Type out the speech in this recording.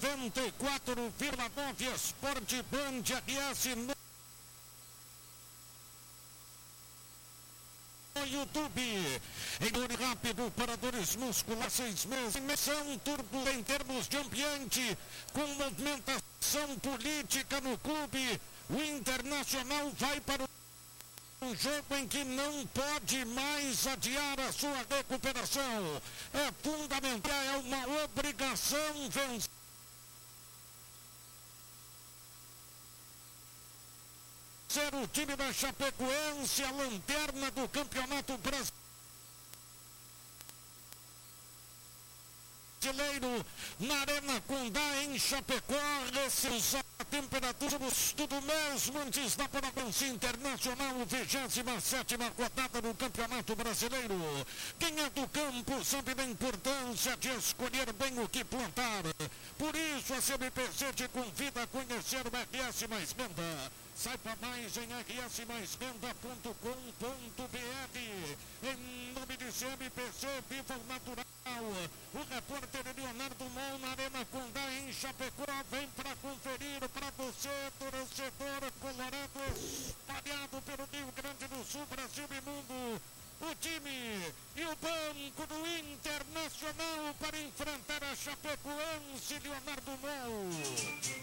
94,9 Esporte Band RS no YouTube. Engole rápido para dores musculares 6 meses. Dimensão turbo em termos de ambiente, com movimentação política no clube. O Internacional vai para um jogo em que não pode mais adiar a sua recuperação. É fundamental, é uma obrigação vencer o time da Chapecoense, a lanterna do Campeonato Brasileiro. Na Arena Condá, em Chapecó, recebeu a temperatura tudo mesmo antes da Parabense Internacional, 27ª rodada do Campeonato Brasileiro. Quem é do campo sabe da importância de escolher bem o que plantar. Por isso a CMPC te convida a conhecer o RS Mais Venda. Saiba mais em rsmaisvenda.com.br. Em nome de CMPC, viva o natural. O repórter Leonardo Mol na Arena Condá, em Chapecó, vem para conferir para você, torcedor colorado espalhado pelo Rio Grande do Sul, Brasil e mundo. O time e o banco do Internacional para enfrentar a Chapecoense, Leonardo Mol.